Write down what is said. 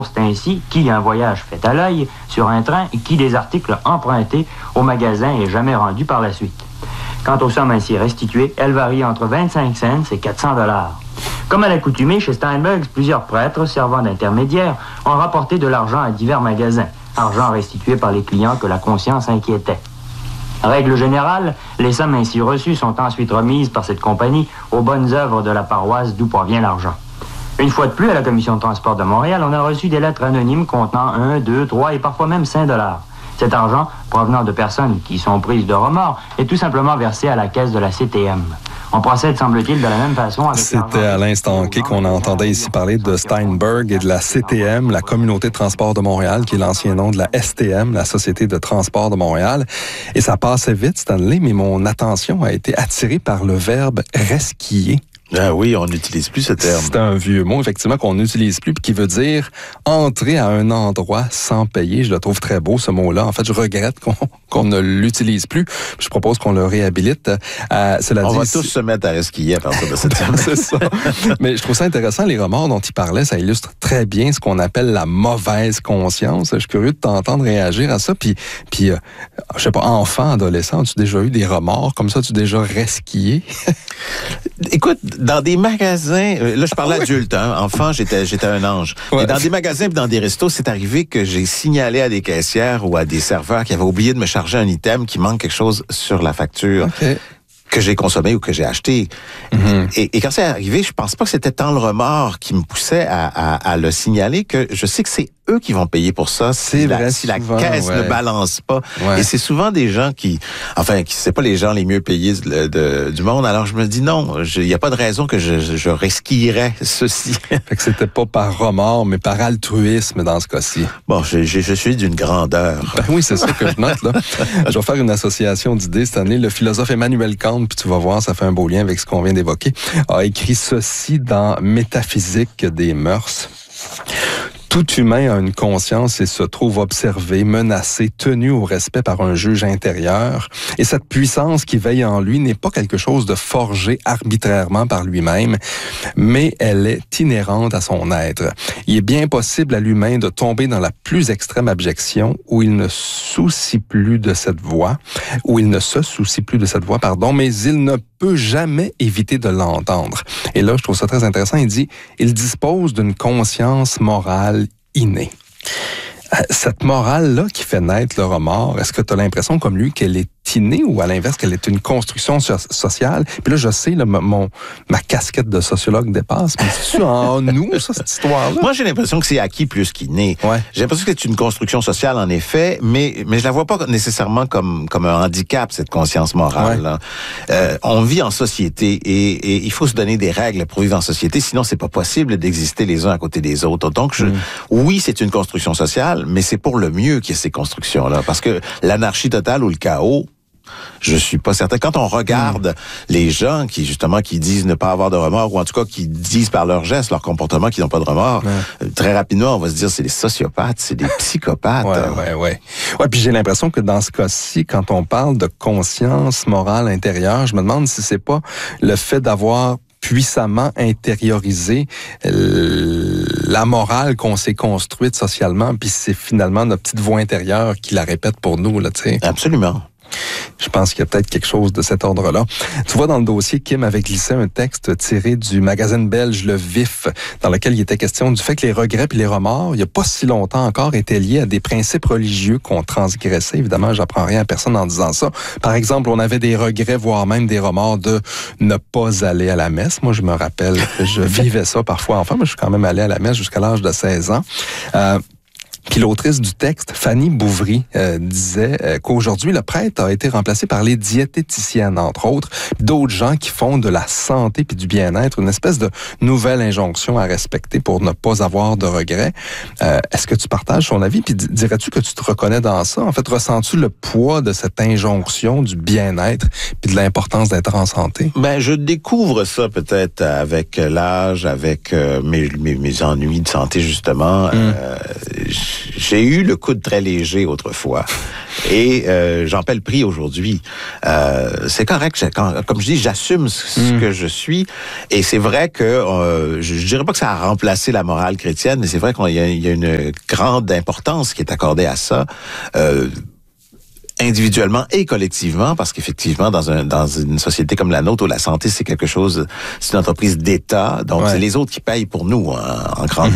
C'est ainsi qui un voyage fait à l'œil sur un train et qui des articles empruntés au magasin et jamais rendus par la suite. Quant aux sommes ainsi restituées, elles varient entre 25 cents et 400 $. Comme à l'accoutumée, chez Steinberg, plusieurs prêtres servant d'intermédiaires ont rapporté de l'argent à divers magasins, argent restitué par les clients que la conscience inquiétait. Règle générale, les sommes ainsi reçues sont ensuite remises par cette compagnie aux bonnes œuvres de la paroisse d'où provient l'argent. Une fois de plus, à la Commission de transport de Montréal, on a reçu des lettres anonymes contenant 1, 2, 3 et parfois même 5 $. Cet argent, provenant de personnes qui sont prises de remords, est tout simplement versé à la caisse de la CTM. On procède, semble-t-il, de la même façon avec C'était à l'instant qu'on entendait ici parler de Steinberg et de la CTM, la Communauté de transport de Montréal, qui est l'ancien nom de la STM, la Société de transport de Montréal. Et ça passait vite, Stanley, mais mon attention a été attirée par le verbe « resquiller ». Ah oui, on n'utilise plus ce terme. C'est un vieux mot, effectivement, qu'on n'utilise plus, puis qui veut dire entrer à un endroit sans payer. Je le trouve très beau, ce mot-là. En fait, je regrette qu'on ne l'utilise plus. Je propose qu'on le réhabilite. On va tous se mettre à resquiller à partir de cette terme. C'est ça. Mais je trouve ça intéressant, les remords dont il parlait, ça illustre très bien ce qu'on appelle la mauvaise conscience. Je suis curieux de t'entendre réagir à ça. Puis je sais pas, enfant, adolescent, as-tu déjà eu des remords comme ça? As-tu déjà resquillé? Écoute, dans des magasins, là je parlais adulte, hein, enfant j'étais un ange. Ouais. Mais dans des magasins et dans des restos, c'est arrivé que j'ai signalé à des caissières ou à des serveurs qui avaient oublié de me charger un item qui manque quelque chose sur la facture. Okay. Que j'ai consommé ou que j'ai acheté. Mm-hmm. Et quand c'est arrivé, je pense pas que c'était tant le remords qui me poussait à le signaler que je sais que c'est eux qui vont payer pour ça si la caisse ne balance pas. Ouais. Et c'est souvent des gens c'est pas les gens les mieux payés du monde. Alors je me dis non, il y a pas de raison que je resquillerais ceci. Fait que c'était pas par remords, mais par altruisme dans ce cas-ci. Bon, je suis d'une grandeur. Ben oui, c'est ça que je note, là. Je vais faire une association d'idées cette année. Le philosophe Emmanuel Kant, puis tu vas voir, ça fait un beau lien avec ce qu'on vient d'évoquer, a écrit ceci dans Métaphysique des mœurs. Tout humain a une conscience et se trouve observé, menacé, tenu au respect par un juge intérieur. Et cette puissance qui veille en lui n'est pas quelque chose de forgé arbitrairement par lui-même, mais elle est inhérente à son être. Il est bien possible à l'humain de tomber dans la plus extrême abjection où il ne se soucie plus de cette voie, mais il ne peut jamais éviter de l'entendre. Et là, je trouve ça très intéressant. Il dit, il dispose d'une conscience morale innée. Cette morale-là qui fait naître le remords, est-ce que tu as l'impression, comme lui, qu'elle est innée ou à l'inverse, qu'elle est une construction sociale? Puis là, je sais, là, ma casquette de sociologue dépasse, mais c'est-tu en nous, ça, cette histoire-là? Moi, j'ai l'impression que c'est acquis plus qu'inné. Ouais. J'ai l'impression que c'est une construction sociale, en effet, mais je la vois pas nécessairement comme un handicap, cette conscience morale. Ouais. On vit en société et il faut se donner des règles pour vivre en société, sinon c'est pas possible d'exister les uns à côté des autres. Donc, oui, c'est une construction sociale, mais c'est pour le mieux qu'il y ait ces constructions-là, parce que l'anarchie totale ou le chaos, je suis pas certain. Quand on regarde les gens qui disent ne pas avoir de remords, ou en tout cas qui disent par leurs gestes, leur comportement qu'ils n'ont pas de remords, très rapidement, on va se dire c'est des sociopathes, c'est des psychopathes. Ouais, puis j'ai l'impression que dans ce cas-ci, quand on parle de conscience morale intérieure, je me demande si c'est pas le fait d'avoir puissamment intériorisé la morale qu'on s'est construite socialement, puis c'est finalement notre petite voix intérieure qui la répète pour nous, là, tu sais. Absolument. Je pense qu'il y a peut-être quelque chose de cet ordre-là. Tu vois, dans le dossier, Kim avait glissé un texte tiré du magazine belge Le Vif, dans lequel il était question du fait que les regrets et les remords, il n'y a pas si longtemps encore, étaient liés à des principes religieux qu'on transgressait. Évidemment, j'apprends rien à personne en disant ça. Par exemple, on avait des regrets, voire même des remords de ne pas aller à la messe. Moi, je me rappelle que je vivais ça parfois enfant, mais je suis quand même allé à la messe jusqu'à l'âge de 16 ans. Puis l'autrice du texte, Fanny Bouvry, disait qu'aujourd'hui, le prêtre a été remplacé par les diététiciennes, entre autres, d'autres gens qui font de la santé puis du bien-être une espèce de nouvelle injonction à respecter pour ne pas avoir de regrets. Est-ce que tu partages son avis? Puis dirais-tu que tu te reconnais dans ça? En fait, ressens-tu le poids de cette injonction du bien-être puis de l'importance d'être en santé? Ben, je découvre ça peut-être avec l'âge, avec mes ennuis de santé, justement. j'ai eu le coude très léger autrefois et j'en paie le prix aujourd'hui. C'est correct, comme je dis, j'assume ce que je suis et c'est vrai que je dirais pas que ça a remplacé la morale chrétienne, mais c'est vrai qu'il y a une grande importance qui est accordée à ça. Individuellement et collectivement, parce qu'effectivement, dans une société comme la nôtre où la santé, c'est une entreprise d'État, donc c'est les autres qui payent pour nous en grande